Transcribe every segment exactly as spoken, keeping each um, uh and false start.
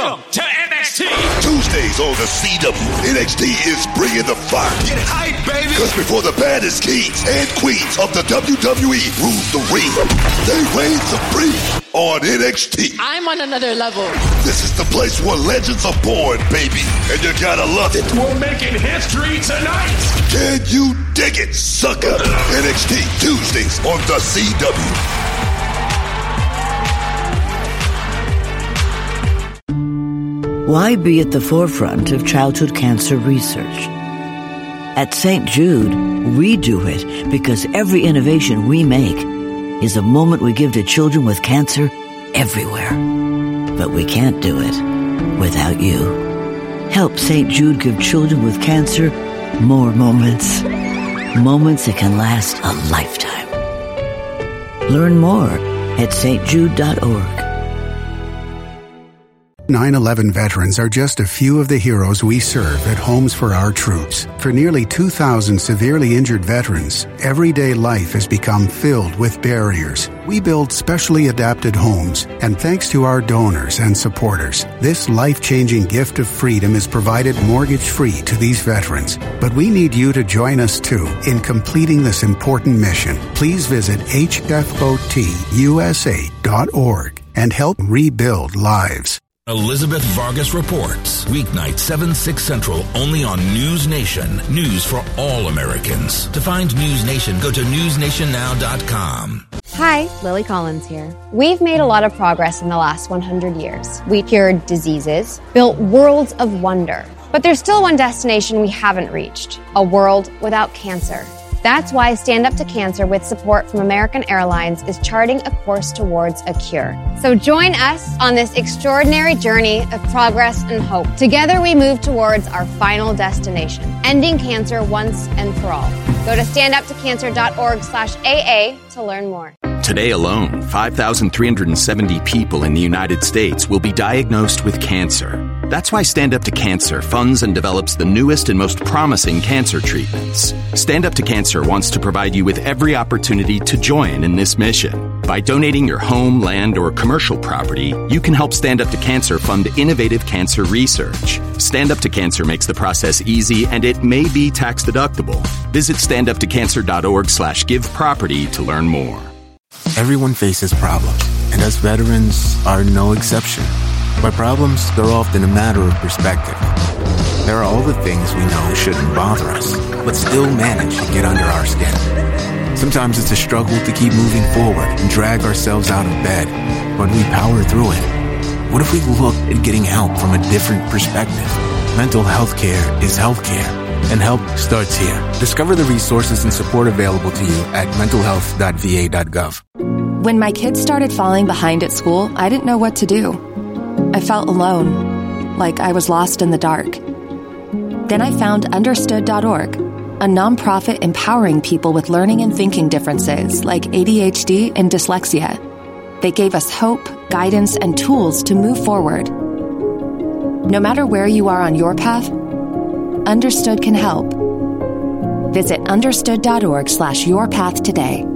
Welcome to N X T. Tuesdays on the C W, N X T is bringing the fire. Get hype, baby. Because before the baddest kings and queens of the W W E rule the ring, they reign supreme on N X T. I'm on another level. This is the place where legends are born, baby. And you gotta love it. We're making history tonight. Can you dig it, sucker? N X T, Tuesdays on the C W. Why be at the forefront of childhood cancer research? At Saint Jude, we do it because every innovation we make is a moment we give to children with cancer everywhere. But we can't do it without you. Help Saint Jude give children with cancer more moments. Moments that can last a lifetime. Learn more at s t jude dot org. nine eleven veterans are just a few of the heroes we serve at Homes for Our Troops. For nearly two thousand severely injured veterans, everyday life has become filled with barriers. We build specially adapted homes, and thanks to our donors and supporters, this life-changing gift of freedom is provided mortgage-free to these veterans. But we need you to join us, too, in completing this important mission. Please visit h f o t u s a dot org and help rebuild lives. Elizabeth Vargas reports. Weeknight, seven, six Central, only on News Nation. News for all Americans. To find News Nation, go to news nation now dot com. Hi, Lily Collins here. We've made a lot of progress in the last one hundred years. We cured diseases, built worlds of wonder. But there's still one destination we haven't reached, a world without cancer. That's why Stand Up to Cancer, with support from American Airlines, is charting a course towards a cure. So join us on this extraordinary journey of progress and hope. Together we move towards our final destination, ending cancer once and for all. Go to stand up to cancer dot org slash A A to learn more. Today alone, five thousand three hundred seventy people in the United States will be diagnosed with cancer. That's why Stand Up to Cancer funds and develops the newest and most promising cancer treatments. Stand Up to Cancer wants to provide you with every opportunity to join in this mission. By donating your home, land, or commercial property, you can help Stand Up to Cancer fund innovative cancer research. Stand Up to Cancer makes the process easy, and it may be tax deductible. Visit stand up to cancer dot org slash give property to learn more. Everyone faces problems, and us veterans are no exception. By problems, they're often a matter of perspective. There are all the things we know shouldn't bother us, but still manage to get under our skin. Sometimes it's a struggle to keep moving forward and drag ourselves out of bed, but we power through it. What if we looked at getting help from a different perspective? Mental health care is health care, and help starts here. Discover the resources and support available to you at mental health dot v a dot gov. When my kids started falling behind at school, I didn't know what to do. I felt alone, like I was lost in the dark. Then I found understood dot org, a nonprofit empowering people with learning and thinking differences like A D H D and dyslexia. They gave us hope, guidance, and tools to move forward. No matter where you are on your path, Understood can help. Visit understood dot org slash your path today.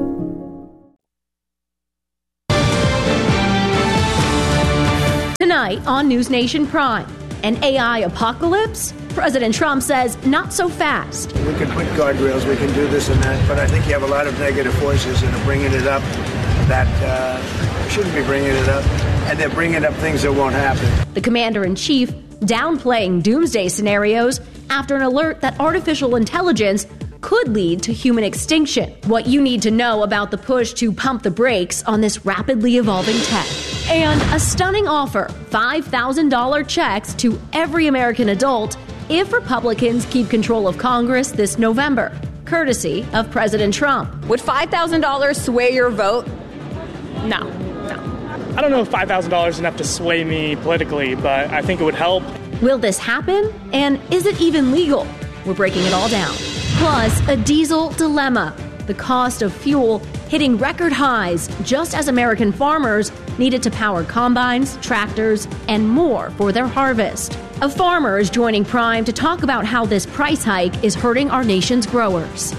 Tonight on News Nation Prime, an A I apocalypse? President Trump says not so fast. We can put guardrails, we can do this and that, but I think you have a lot of negative voices that are bringing it up that uh, shouldn't be bringing it up, and they're bringing up things that won't happen. The commander-in-chief downplaying doomsday scenarios after an alert that artificial intelligence could lead to human extinction. What you need to know about the push to pump the brakes on this rapidly evolving tech. And a stunning offer, five thousand dollars checks to every American adult if Republicans keep control of Congress this November, courtesy of President Trump. Would five thousand dollars sway your vote? No. No. I don't know if five thousand dollars is enough to sway me politically, but I think it would help. Will this happen? And is it even legal? We're breaking it all down. Plus, a diesel dilemma. The cost of fuel hitting record highs just as American farmers needed to power combines, tractors, and more for their harvest. A farmer is joining Prime to talk about how this price hike is hurting our nation's growers.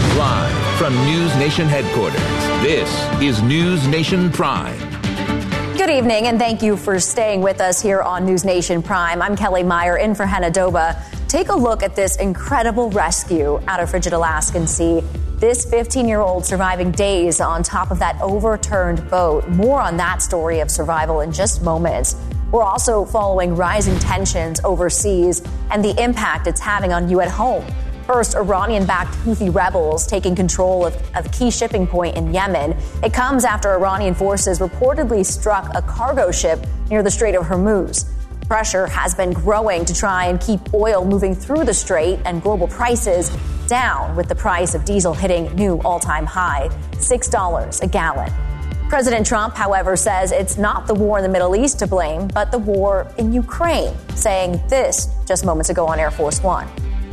Live from News Nation headquarters, this is News Nation Prime. Good evening, and thank you for staying with us here on News Nation Prime. I'm Kelly Meyer in for Hannah Doba. Take a look at this incredible rescue out of frigid Alaskan Sea. This fifteen-year-old surviving days on top of that overturned boat. More on that story of survival in just moments. We're also following rising tensions overseas and the impact it's having on you at home. First, Iranian-backed Houthi rebels taking control of a key shipping point in Yemen. It comes after Iranian forces reportedly struck a cargo ship near the Strait of Hormuz. Pressure has been growing to try and keep oil moving through the strait and global prices down, with the price of diesel hitting new all-time high, six dollars a gallon. President Trump, however, says it's not the war in the Middle East to blame, but the war in Ukraine, saying this just moments ago on Air Force One.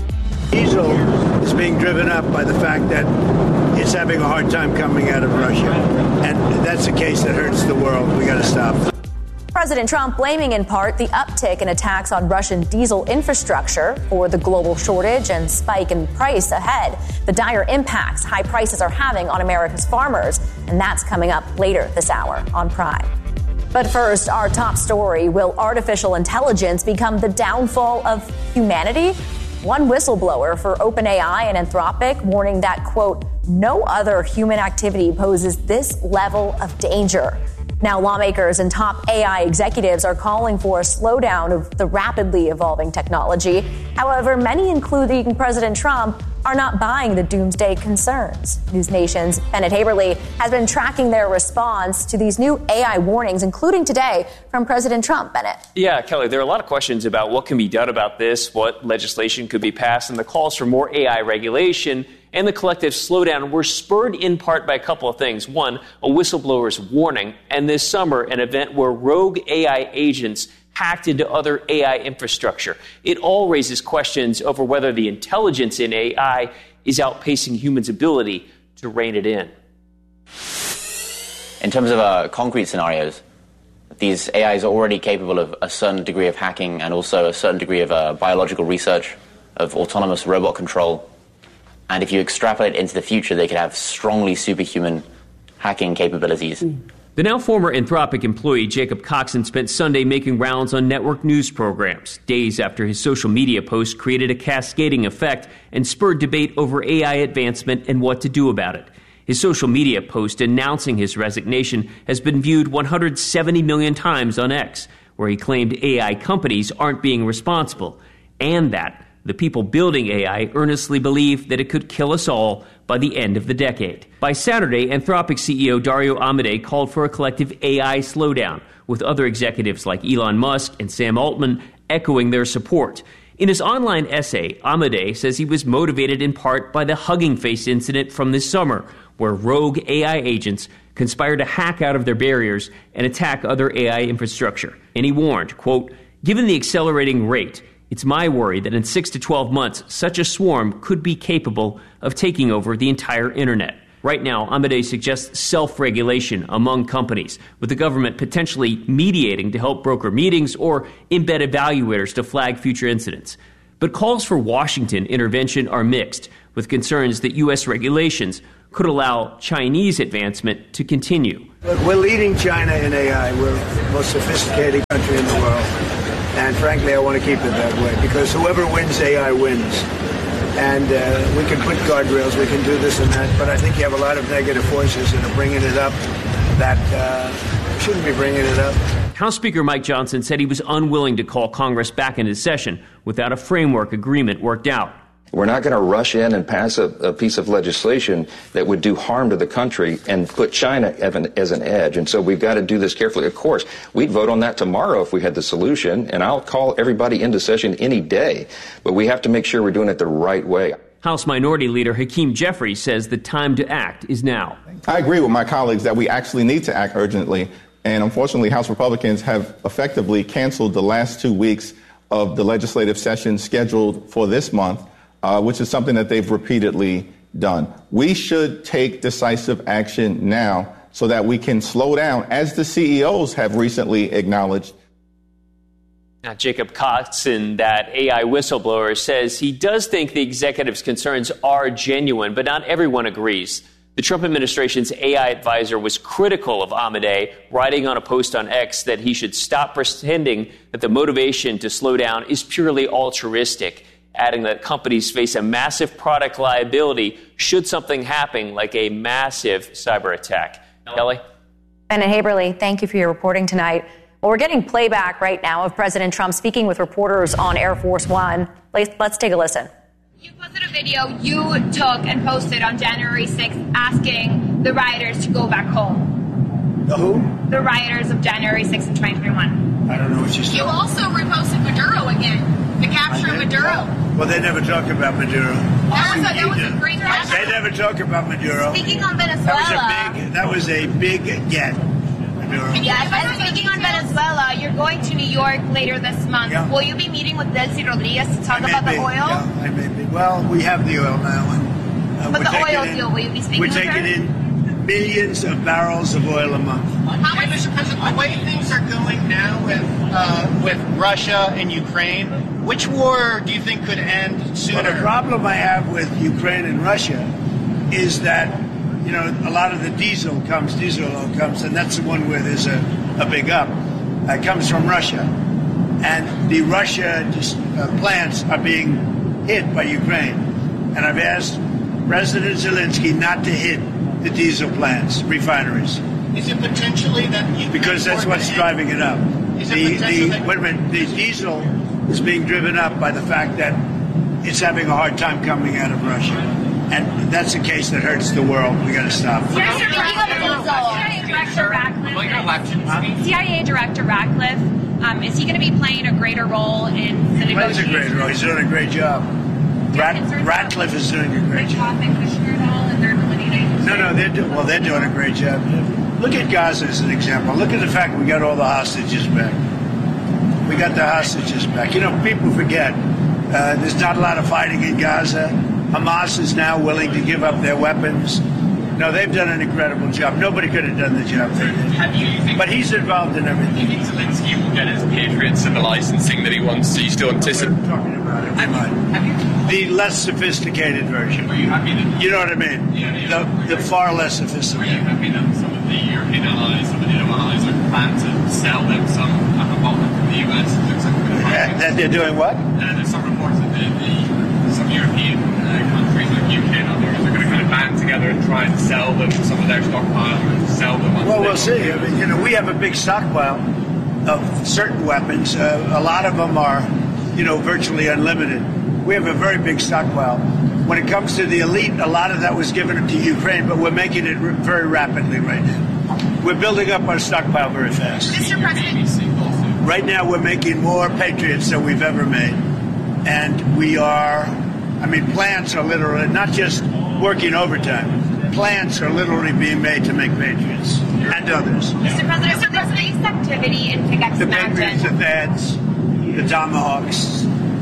Diesel is being driven up by the fact that it's having a hard time coming out of Russia. And that's a case that hurts the world. We got to stop. President Trump blaming in part the uptick in attacks on Russian diesel infrastructure for the global shortage and spike in price ahead. The dire impacts high prices are having on America's farmers. And that's coming up later this hour on Prime. But first, our top story: will artificial intelligence become the downfall of humanity? One whistleblower for OpenAI and Anthropic warning that, quote, no other human activity poses this level of danger. Now, lawmakers and top A I executives are calling for a slowdown of the rapidly evolving technology. However, many, including President Trump, are not buying the doomsday concerns. News Nation's Bennett Haberly has been tracking their response to these new A I warnings, including today from President Trump. Bennett. Yeah, Kelly, there are a lot of questions about what can be done about this, what legislation could be passed, and the calls for more A I regulation and the collective slowdown were spurred in part by a couple of things. One, a whistleblower's warning, and this summer, an event where rogue A I agents hacked into other A I infrastructure. It all raises questions over whether the intelligence in A I is outpacing humans' ability to rein it in. In terms of uh, concrete scenarios, these A Is are already capable of a certain degree of hacking and also a certain degree of uh, biological research, of autonomous robot control. And if you extrapolate into the future, they could have strongly superhuman hacking capabilities. The now former Anthropic employee Jacob Coxon spent Sunday making rounds on network news programs, days after his social media post created a cascading effect and spurred debate over A I advancement and what to do about it. His social media post announcing his resignation has been viewed one hundred seventy million times on X, where he claimed A I companies aren't being responsible, and that the people building A I earnestly believe that it could kill us all by the end of the decade. By Saturday, Anthropic C E O Dario Amodei called for a collective A I slowdown, with other executives like Elon Musk and Sam Altman echoing their support. In his online essay, Amodei says he was motivated in part by the Hugging Face incident from this summer, where rogue A I agents conspired to hack out of their barriers and attack other A I infrastructure. And he warned, quote, given the accelerating rate, it's my worry that in six to twelve months, such a swarm could be capable of taking over the entire internet. Right now, Amodei suggests self-regulation among companies, with the government potentially mediating to help broker meetings or embed evaluators to flag future incidents. But calls for Washington intervention are mixed, with concerns that U S regulations could allow Chinese advancement to continue. Look, we're leading China in A I. We're the most sophisticated country in the world. And frankly, I want to keep it that way, because whoever wins A I wins. And uh, we can put guardrails, we can do this and that, but I think you have a lot of negative forces that are bringing it up that uh, shouldn't be bringing it up. House Speaker Mike Johnson said he was unwilling to call Congress back into session without a framework agreement worked out. We're not going to rush in and pass a, a piece of legislation that would do harm to the country and put China as an, as an edge. And so we've got to do this carefully. Of course, we'd vote on that tomorrow if we had the solution, and I'll call everybody into session any day. But we have to make sure we're doing it the right way. House Minority Leader Hakeem Jeffries says the time to act is now. I agree with my colleagues that we actually need to act urgently. And unfortunately, House Republicans have effectively canceled the last two weeks of the legislative session scheduled for this month. Uh, which is something that they've repeatedly done. We should take decisive action now so that we can slow down, as the C E Os have recently acknowledged. Now, Jacob Coxon, that A I whistleblower, says he does think the executive's concerns are genuine, but not everyone agrees. The Trump administration's A I advisor was critical of Amadei, writing on a post on X that he should stop pretending that the motivation to slow down is purely altruistic, adding that companies face a massive product liability should something happen like a massive cyber attack. Kelly? Bennett Haberly, thank you for your reporting tonight. Well, we're getting playback right now of President Trump speaking with reporters on Air Force One. Let's, let's take a listen. You posted a video you took and posted on January sixth asking the rioters to go back home. The who? The rioters of January sixth, twenty twenty-one. I don't know what you're saying. You also reposted Maduro again, the capture of Maduro. Well, they never talk about Maduro. That was a, that was a great They never talk about Maduro. Speaking on Venezuela. That was a big, that was a big get. Maduro. Yes, and speaking on Venezuela, you're going to New York later this month. Yeah. Will you be meeting with Delcy Rodriguez to talk about the be, oil? Yeah, I may be. Well, we have the oil now. And, uh, but we're the oil in, deal, will you be speaking We're with taking her? in millions of barrels of oil a month. How much, Mister President, the way things are going now with uh, with Russia and Ukraine, which war do you think could end sooner? Well, the problem I have with Ukraine and Russia is that, you know, a lot of the diesel comes, diesel oil comes, and that's the one where there's a, a big up. It comes from Russia. And the Russia just, uh, plants are being hit by Ukraine. And I've asked President Zelensky not to hit the diesel plants, refineries. Is it potentially that... You because that's what's driving it up. Is the, it the, that- wait a minute, the diesel is being driven up by the fact that it's having a hard time coming out of Russia. And that's a case that hurts the world. We got to stop. C I A Director Ratcliffe, C I A Director Ratcliffe, um, is he going to be playing a greater role in the He plays a negotiations? great role. He's doing a great job. Rat, Ratcliffe is doing a great job. No, no, they're do, well, they're doing a great job. Look at Gaza as an example. Look at the fact we got all the hostages back. We got the hostages back. You know, people forget uh, there's not a lot of fighting in Gaza. Hamas is now willing to give up their weapons. No, they've done an incredible job. Nobody could have done the job they did. But he's involved in everything. Do you think Zelensky will get his Patriots and the licensing that he wants? Do you still anticipate? Talking about it. Have you, have you, the less sophisticated version. Are you happy that? You know what I mean? Yeah, yeah. The, the far less sophisticated. Are you happy that some of the European allies, some of the NATO allies, are planning to sell them some at the moment from the U S? It looks like a bit of that, that they're doing what? Uh, there's some reports that the, the, some European uh, countries like U K and others are going to kind of band together and try and sell them some of their stockpile and sell them. Well, we'll see. I mean, you know, we have a big stockpile of certain weapons. Uh, a lot of them are, you know, virtually unlimited. We have a very big stockpile. When it comes to the elite, a lot of that was given to Ukraine, but we're making it r- very rapidly right now. We're building up our stockpile very fast. Mister President. Right now, we're making more Patriots than we've ever made. And we are, I mean, plants are literally, not just working overtime, plants are literally being made to make Patriots and others. Mister President, so there's this activity in Pickaxe The Patriots, the Theds, the Tomahawks,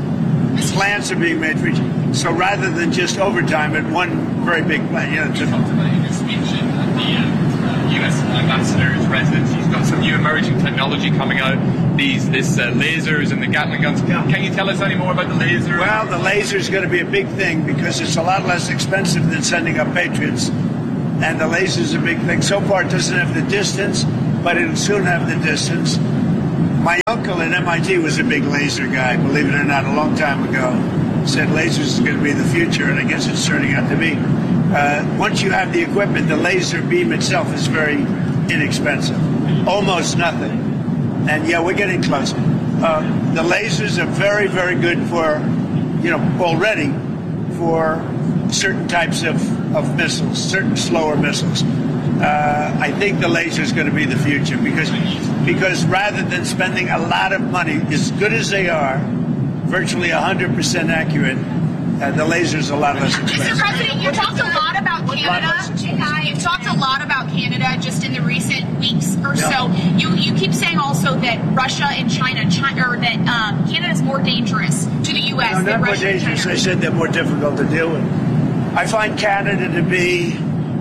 plants are being made for each. So rather than just overtime at one very big plant, you know, You talked about in your speech at the uh, U S ambassador's residence. He's got some new emerging technology coming out. These, this uh, lasers and the Gatling guns. Can you tell us any more about the laser? Well, the laser is going to be a big thing because it's a lot less expensive than sending up Patriots. And the laser is a big thing. So far, it doesn't have the distance, but it'll soon have the distance. My uncle at M I T was a big laser guy, believe it or not, a long time ago. Said lasers is going to be the future, and I guess it's turning out to be. Uh, once you have the equipment, the laser beam itself is very inexpensive, almost nothing. And yeah, we're getting close. Uh, the lasers are very, very good for, you know, already for certain types of, of missiles, certain slower missiles. Uh, I think the laser is going to be the future because because rather than spending a lot of money, as good as they are, virtually one hundred percent accurate, uh, the laser is a lot less expensive. Mister President, you talked a lot about Canada. You talked a lot about Canada just in the recent weeks or so. You you keep saying also that Russia and China, China or that um, Canada is more dangerous to the U S No, than not more Russia and dangerous. China. I said they're more difficult to deal with. I find Canada to be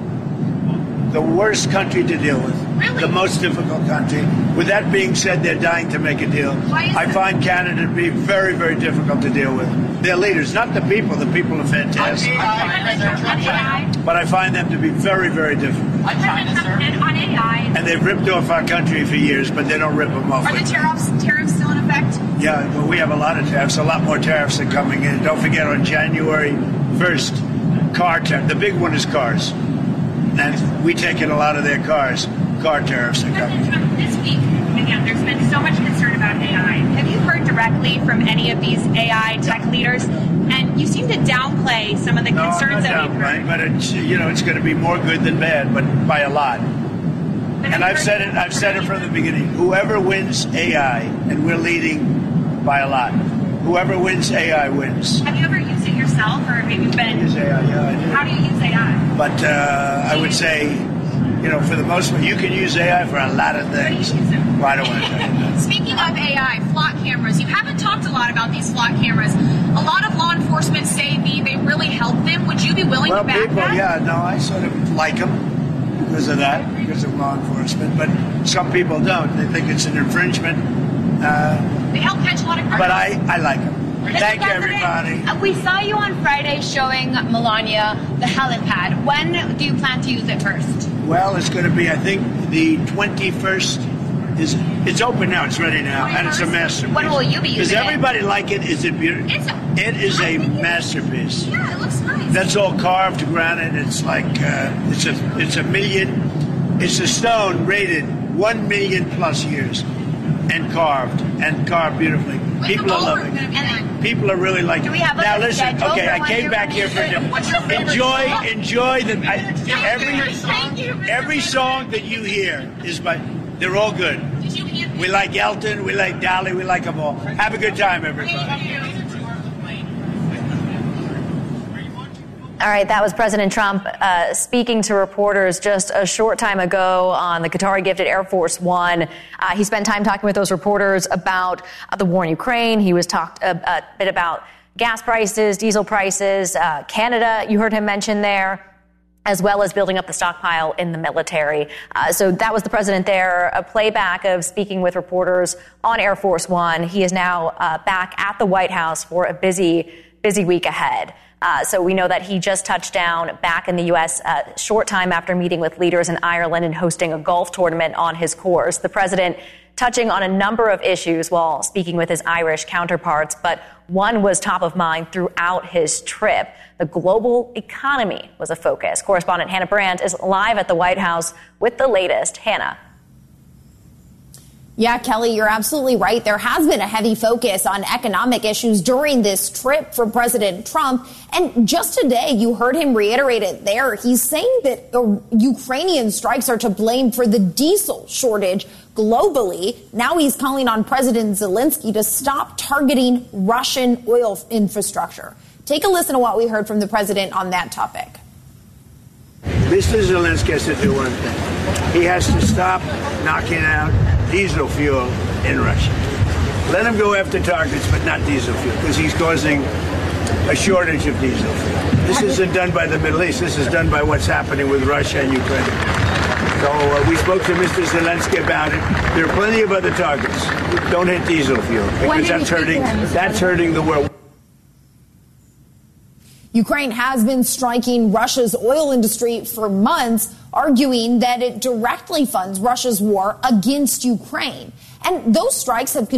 the worst country to deal with. Really? The most difficult country. With that being said, they're dying to make a deal. Why is I that? find Canada to be very, very difficult to deal with. They're leaders, not the people. The people are fantastic. But I find them to be very, very different. On A I. And they've ripped off our country for years, but they don't rip them off. Are the tariffs, tariffs still in effect? Yeah, well, we have a lot of tariffs. A lot more tariffs are coming in. Don't forget, on January first, car tariff. The big one is cars. And we take in a lot of their cars. Car tariffs are coming. This week, again, there's been so much concern about A I. Have you heard directly from any of these A I tech leaders? And you seem to downplay some of the no, concerns that we've heard. But it's, you know, it's going to be more good than bad, but by a lot. But and I've said it. I've said it from the beginning. Whoever wins A I, and we're leading by a lot. Whoever wins A I wins. Have you ever used it yourself, or have you been? I use A I, yeah, I do. How do you use A I? But uh, I would say, you know, for the most part, you can use A I for a lot of things. Well, I don't want to tell you that. Speaking of A I, flock cameras. You haven't talked a lot about these flock cameras. A lot of law enforcement say they, they really help them. Would you be willing well, to back people, that? Yeah, no, I sort of like them because of that, because of law enforcement. But some people don't. They think it's an infringement. Uh, they help catch a lot of criminals. But I, I like them. Thank you, everybody. Uh, we saw you on Friday showing Melania the helipad. When do you plan to use it first? Well, it's going to be, I think, the twenty-first. Is it's open now? It's ready now, and it's a masterpiece. When will you be using it? Does everybody like it? Is it beautiful? It's a, it is a masterpiece. Yeah, it looks nice. That's all carved granite. It's like uh, it's a it's a million. It's a stone rated one million plus years, and carved and carved beautifully. When's People are loving it. People are really liking it. Do we have a now listen. schedule Okay, for I when came you're back gonna here use for it? What's your favorite enjoy song? enjoy the I, every Thank you. every song that you hear is by. They're all good. We like Elton, we like Dolly, we like them all. Have a good time, everybody. All right, that was President Trump uh, speaking to reporters just a short time ago on the Qatari-gifted Air Force One. Uh, he spent time talking with those reporters about uh, the war in Ukraine. He was talked a, a bit about gas prices, diesel prices, uh, Canada, you heard him mention there, as well as building up the stockpile in the military. Uh, so that was the president there, a playback of speaking with reporters on Air Force One. He is now uh, back at the White House for a busy, busy week ahead. Uh, so we know that he just touched down back in the U S a uh, short time after meeting with leaders in Ireland and hosting a golf tournament on his course. The president touching on a number of issues while speaking with his Irish counterparts, but one was top of mind throughout his trip. The global economy was a focus. Correspondent Hannah Brandt is live at the White House with the latest. Hannah. Yeah, Kelly, you're absolutely right. There has been a heavy focus on economic issues during this trip for President Trump. And just today, you heard him reiterate it there. He's saying that uh, Ukrainian strikes are to blame for the diesel shortage globally. Now he's calling on President Zelensky to stop targeting Russian oil infrastructure. Take a listen to what we heard from the president on that topic. Mister Zelensky has to do one thing. He has to stop knocking out diesel fuel in Russia. Let him go after targets, but not diesel fuel, because he's causing a shortage of diesel fuel. This isn't done by the Middle East. This is done by what's happening with Russia and Ukraine. So uh, we spoke to Mister Zelensky about it. There are plenty of other targets. Don't hit diesel fuel, because that's hurting, that's hurting the world. Ukraine has been striking Russia's oil industry for months, arguing that it directly funds Russia's war against Ukraine. And those strikes have